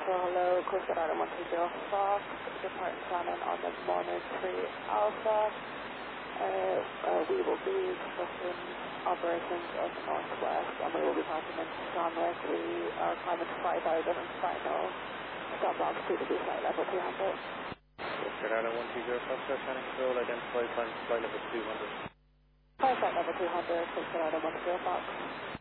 hello, Coastal Island 120 Fox, departing planning on the Monarch 3 Alpha. We will be conducting operations of the Northwest and we will be passing into Shamrock. We are climbing to 5,000 and final stop box to the flight level 200. Coastal Island 120 Fox, planning control, identify climb to flight level 200. Flight level 200, Coastal Island 120 Fox.